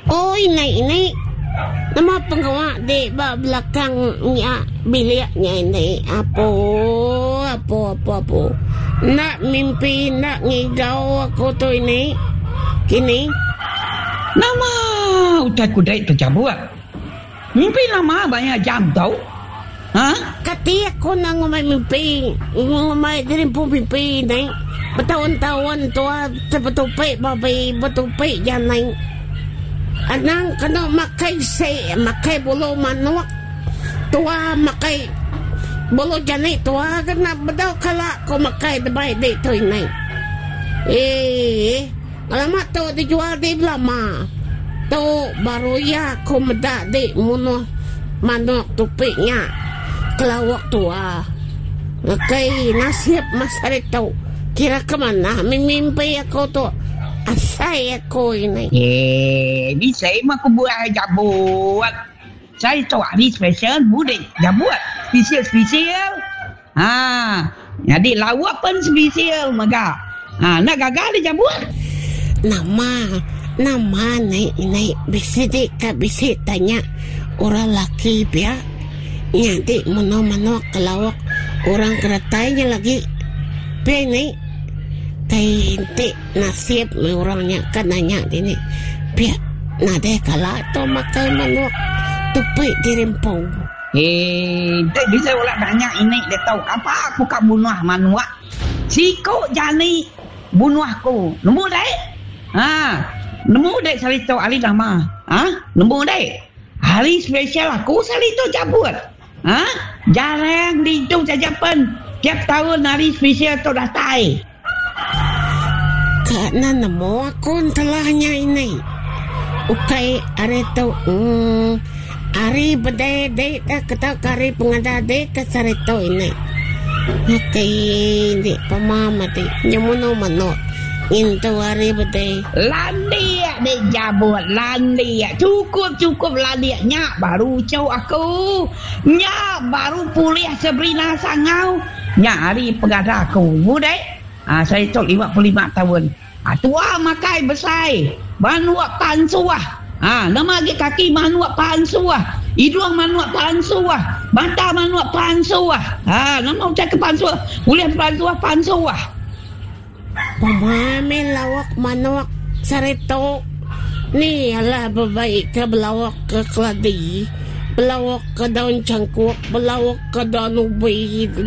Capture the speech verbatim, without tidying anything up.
Oh, inay, inay. Nama penggawa di ba belakang niya bilik niya ini. Apo, apo, apo, apo. Nak mimpi, nak ngigau aku tu ini. Kini. Nama udah kudai tercabuat. Mimpi lama banyak jam tau. Ha? Kati ako na ngumay mimpi. Ngumay din po mimpi na. Batawan-tawan to betupi babi betupi janay. Anang kano makai se makai bulu manok. Tua makai bulu janay tua kana badaw kala ko makai dabay di to inay. Eh, alamat to dijual di lama. To baru ya ko meda di muno manok tupinya. Kelawak tua. Kay nasib masarito. Kira kemana? Mimimpi ako to. Asay ako ini. Eh, di saya mah aku buat jabuat. Saya tahu hari special bude jabuat. Spesial-spesial. Ha, jadi lawak pun spesial maga. Ha, nak gagal di jabuat. Nama, nama naik naik bisa dek bisa tanya orang laki dia. Nyati mano-mano kelawak orang keretanya lagi peni kay hindi nasib may orangnya kananya dini pia nade kala to makai manok tupi dirimpong. Eh, tak bisa ulah banyak ini dia tahu apa aku kak bunuh manok. Siko jani bunuh aku. Nemu dek? Ha, nemu dek salito ali lama. Ha? Nemu dek? Hari spesial aku salito cabut. Ha? Jarang di hidung saja pun. Tiap tahun hari spesial tu dah tai. Karena nemu aku telahnya ini. Ukay ari to. Hmm, ari bedede tak kata kari pengadade kasarito ini. Okay, di pamamati. Nyamuno manok. Into hari bede. Landia de jabut landia. Cukup cukup landia. Nyak baru cau aku. Nyak baru pulih Sabrina sangau. Nyak hari pegada aku. Mudah. Ah, saya tu lima puluh lima tahun. Ah, tua makai besai. Manuak pansuah. Ah, nama lagi kaki manuak pansuah. Hidung manuak pansuah. Mata manuak pansuah. Ah, nama ucap ke pansuah. Boleh pansuah pansuah. Pamami lawak manok sarito. Ni ala babae ka belawak ke kladi. Belawak ke daun cangkuk. Belawak ke daun ubi.